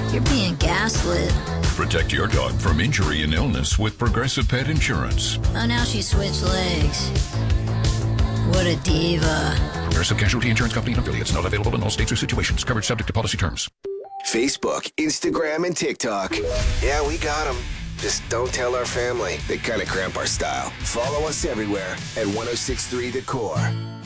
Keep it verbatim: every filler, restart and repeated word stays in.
You're being gaslit. Protect your dog from injury and illness with Progressive Pet Insurance. Oh, now she switched legs. What a diva. Progressive Casualty Insurance Company and affiliates. Not available in all states or situations. Coverage subject to policy terms. Facebook, Instagram, and TikTok. Yeah, we got them. Just don't tell our family. They kind of cramp our style. Follow us everywhere at ten sixty-three The Core.